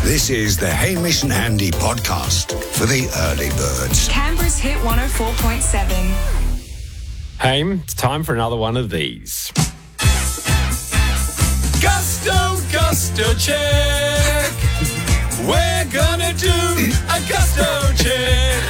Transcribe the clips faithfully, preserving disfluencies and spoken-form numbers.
This is the Hamish and Andy podcast for the early birds. Canberra's Hit one oh four point seven. Haim, it's time for another one of these. Gusto, gusto check. We're gonna do a gusto check.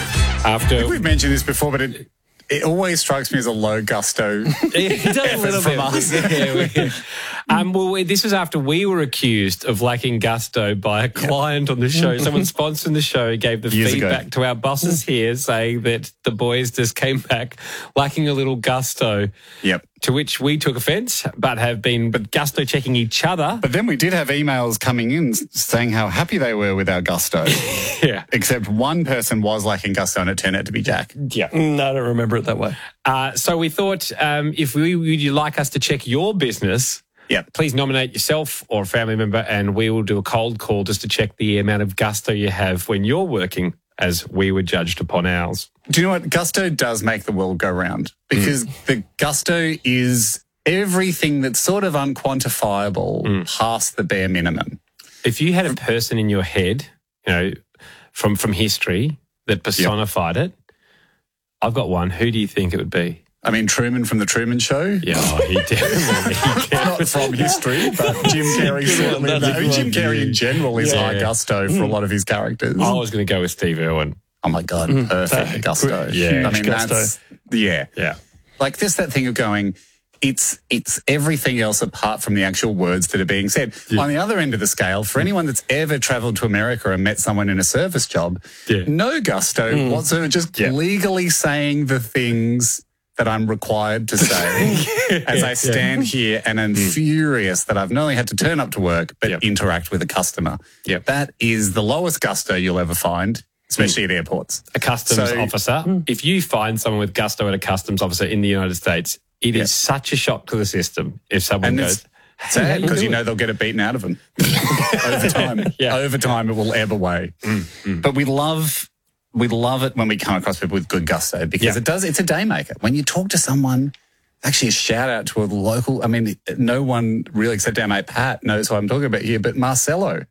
After We've mentioned this before, but it it always strikes me as a low gusto it does a little from bit. us. Yeah, we- um, well, this was after we were accused of lacking gusto by a client on the show. Someone sponsoring the show gave the Years ago. feedback to our bosses here, saying that the boys just came back lacking a little gusto. Yep. To which we took offence, but have been gusto checking each other. But then we did have emails coming in saying how happy they were with our gusto. Yeah. Except one person was lacking gusto and it turned out to be Jack. Yeah. No, I don't remember it that way. Uh, so we thought um, if we, would you like us to check your business, Yep. please nominate yourself or a family member and we will do a cold call just to check the amount of gusto you have when you're working as we were judged upon ours. Do you know what? Gusto does make the world go round because Mm. the gusto is everything that's sort of unquantifiable Mm. past the bare minimum. If you had a person in your head, you know, from, from history that personified it, I've got one. Who do you think it would be? I mean, Truman from The Truman Show. Yeah, oh, he definitely. He Not from history, but Jim Carrey certainly. that's I mean, Jim good. Carrey in general is Yeah. high gusto for a lot of his characters. I was going to go with Steve Irwin. Oh my God, perfect gusto. Yeah. I mean, Gusto. that's, yeah. Yeah. Like this, that thing of going, it's it's everything else apart from the actual words that are being said. On the other end of the scale, for anyone that's ever travelled to America and met someone in a service job, Yeah. no gusto whatsoever, just Yeah. legally saying the things that I'm required to say as I stand here and am furious that I've not only had to turn up to work, but Yep. interact with a customer. Yep. That is the lowest gusto you'll ever find, especially at airports. A customs So- officer. If you find someone with gusto at a customs officer in the United States, it is such a shock to the system if someone And goes, it's sad because you doing? know they'll get it beaten out of them. Over time. Yeah. Over time it will ebb away. But we love we love it when we come across people with good gusto because Yeah. it does it's a day maker. When you talk to someone, actually a shout out to a local I mean, no one really except our mate Pat knows who I'm talking about here, but Marcelo.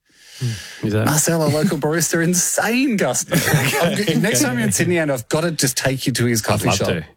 Is that- Marcelo, local barista, insane gusto. I'm- Next time you're in Sydney, and I've got to just take you to his coffee love shop. to.